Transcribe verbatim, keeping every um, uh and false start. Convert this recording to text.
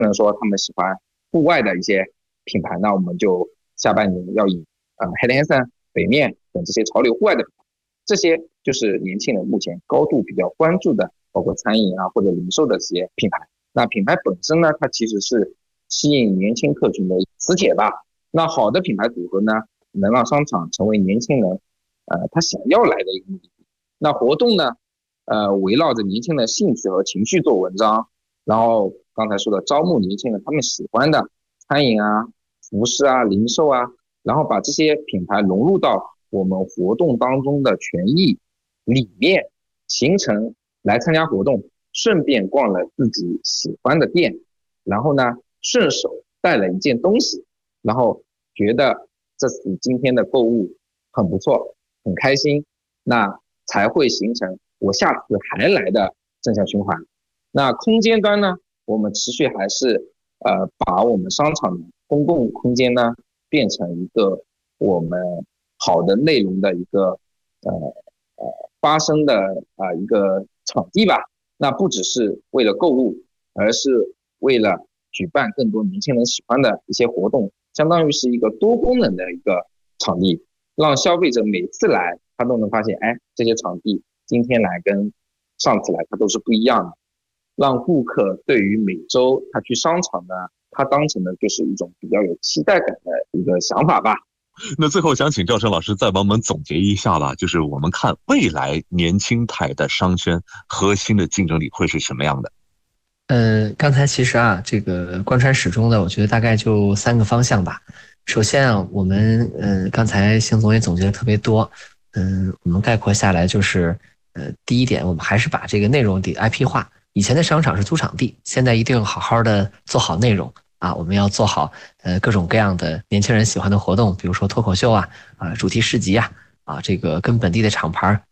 可能说他们喜欢户外的一些品牌，那我们就下半年要以呃 Helly Hansen、北面等这些潮流户外的品牌，这些就是年轻人目前高度比较关注的，包括餐饮啊或者零售的这些品牌。那品牌本身呢，它其实是吸引年轻客群的磁铁吧。那好的品牌组合呢，能让商场成为年轻人呃他想要来的一个目的地。那活动呢，呃围绕着年轻人的兴趣和情绪做文章，然后刚才说的招募年轻人他们喜欢的餐饮啊、服饰啊、零售啊，然后把这些品牌融入到我们活动当中的权益里面，形成来参加活动，顺便逛了自己喜欢的店，然后呢顺手带了一件东西，然后觉得这次今天的购物很不错，很开心，那才会形成我下次还来的正向循环。那空间端呢，我们持续还是呃把我们商场的公共空间呢变成一个我们好的内容的一个呃呃发生的啊、呃、一个场地吧。那不只是为了购物，而是为了举办更多年轻人喜欢的一些活动，相当于是一个多功能的一个场地，让消费者每次来他都能发现，哎，这些场地今天来跟上次来它都是不一样的，让顾客对于每周他去商场呢，他当成的就是一种比较有期待感的一个想法吧。 那最后想请赵晨老师再帮我们总结一下吧，就是我们看未来年轻态的商圈核心的竞争力会是什么样的？ 呃，刚才其实啊，这个贯穿始终的，我觉得大概就三个方向吧。首先啊，我们呃刚才邢总也总结的特别多，嗯、呃，我们概括下来就是，呃，第一点，我们还是把这个内容得 I P 化。以前的商场是租场地，现在一定好好的做好内容啊，我们要做好呃各种各样的年轻人喜欢的活动，比如说脱口秀啊，啊主题市集啊，啊这个跟本地的厂牌